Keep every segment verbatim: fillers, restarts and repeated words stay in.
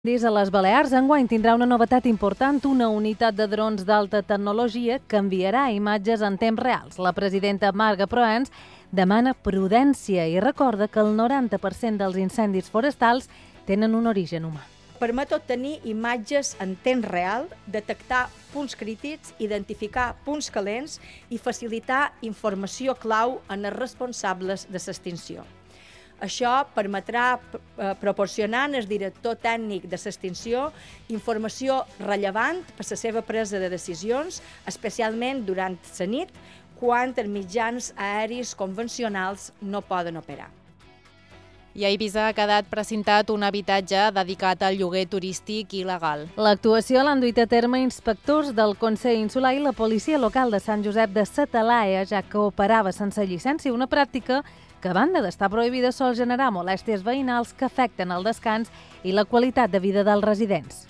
Des a les Balears, enguany tindrà una novetat important, una unitat de drons d'alta tecnologia que enviarà imatges en temps reals. La presidenta Marga Proens demana prudència i recorda que el noranta per cent dels incendis forestals tenen un origen humà. Permet obtenir imatges en temps real, detectar punts crítics, identificar punts calents i facilitar informació clau en els responsables de l'extinció. Això permetrà proporcionar al director tècnic de l'extinció informació rellevant per a la seva presa de decisions, especialment durant la nit, quan els mitjans aeris convencionals no poden operar. I a Eivissa ha quedat precintat un habitatge dedicat al lloguer turístic il·legal. L'actuació l'han duit a terme inspectors del Consell Insular i la policia local de Sant Josep de sa Talaia, ja que operava sense llicència, una pràctica que, a banda d'estar prohibida, sol generar molèsties veïnals que afecten el descans i la qualitat de vida dels residents.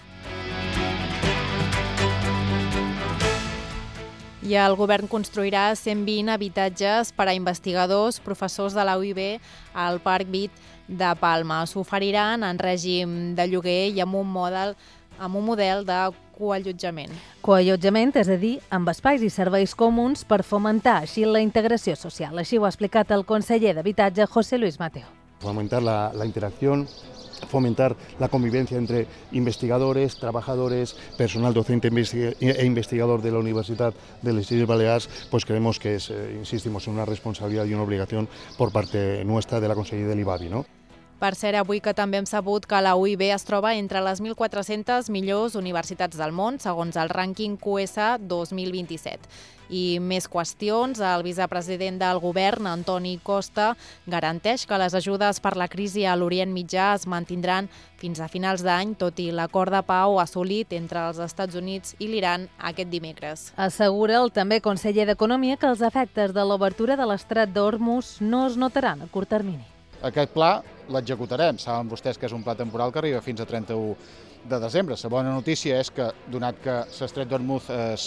I el govern construirà cent vint habitatges per a investigadors, professors de la U I B al Parc Vic de Palma. S'oferiran en règim de lloguer i amb un model, amb un model de coallotjament. Coallotjament, és a dir, amb espais i serveis comuns per fomentar així la integració social. Així ho ha explicat el conseller d'Habitatge, José Luis Mateo. Fomentar la, la interacción, fomentar la convivencia entre investigadores, trabajadores, personal docente e investigador de la Universidad de les Illes Balears, pues creemos que es, eh, insistimos, en una responsabilidad y una obligación por parte nuestra de la Conselleria de l'I B A B I, ¿no? Per cert, avui que també hem sabut que la U I B es troba entre les mil quatre-centes millors universitats del món, segons el rànquing Q S dos mil vint-i-set. I més qüestions, el vicepresident del govern, Antoni Costa, garanteix que les ajudes per la crisi a l'Orient Mitjà es mantindran fins a finals d'any, tot i l'acord de pau assolit entre els Estats Units i l'Iran aquest dimecres. Assegura el també conseller d'Economia que els efectes de l'obertura de l'estret d'Hormuz no es notaran a curt termini. Aquest pla l'executarem. Saben vostès que és un pla temporal que arriba fins a trenta-u de desembre. La bona notícia és que, donat que l'estret d'Hormuz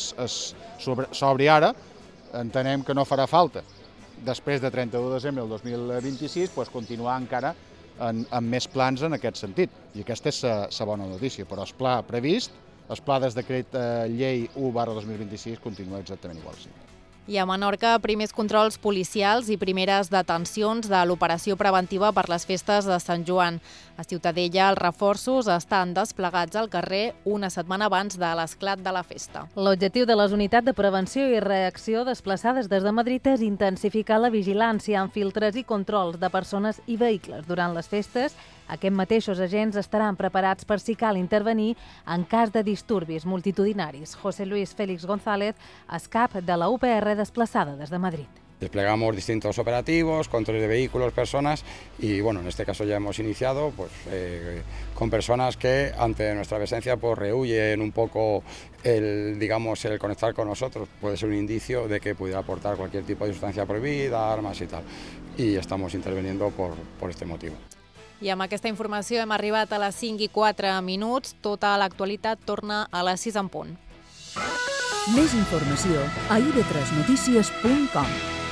s'obri ara, entenem que no farà falta, després de trenta-u de desembre del dos mil vint-i-sis, doncs, continuar encara en, amb més plans en aquest sentit. I aquesta és la bona notícia. Però el pla previst, el pla des decret eh, llei u barra dos mil vint-i-sis, continua exactament igual. Sí. I a Menorca, primers controls policials i primeres detencions de l'operació preventiva per les festes de Sant Joan. A Ciutadella, els reforços estan desplegats al carrer una setmana abans de l'esclat de la festa. L'objectiu de les unitats de prevenció i reacció desplaçades des de Madrid és intensificar la vigilància amb filtres i controls de persones i vehicles durant les festes. Aquests mateixos agents estaran preparats per si cal intervenir en cas de disturbis multitudinaris. José Luis Félix González, es cap de la U P R desplazada desde Madrid. Desplegamos distintos operativos, controles de vehículos, personas y bueno, en este caso ya hemos iniciado pues, eh, con personas que ante nuestra presencia pues rehuyen un poco el, digamos, el conectar con nosotros. Puede ser un indicio de que pudiera aportar cualquier tipo de sustancia prohibida, armas y tal. Y estamos interviniendo por, por este motivo. I amb aquesta informació hem arribat a les cinc i quatre minuts. Tota l'actualitat torna a les sis en punt. Més informació a i ve tres notícies punt com.